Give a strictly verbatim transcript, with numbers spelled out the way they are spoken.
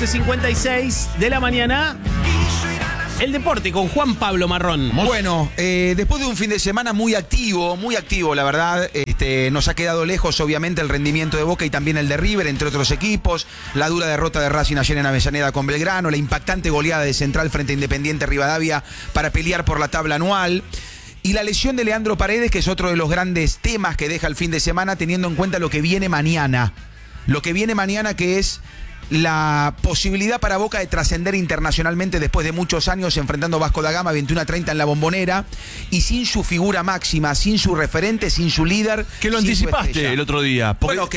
once cincuenta y seis de la mañana. El deporte con Juan Pablo Marrón. Bueno, eh, después de un fin de semana muy activo, muy activo, la verdad, este, nos ha quedado lejos, obviamente, el rendimiento de Boca y también el de River, entre otros equipos. La dura derrota de Racing ayer en Avellaneda con Belgrano, la impactante goleada de Central frente a Independiente Rivadavia para pelear por la tabla anual. Y la lesión de Leandro Paredes, que es otro de los grandes temas que deja el fin de semana, teniendo en cuenta lo que viene mañana. Lo que viene mañana, que es la posibilidad para Boca de trascender internacionalmente después de muchos años enfrentando Vasco da Gama veintiuno a treinta en la Bombonera y sin su figura máxima, sin su referente, sin su líder. Que lo anticipaste el otro día. Bueno, que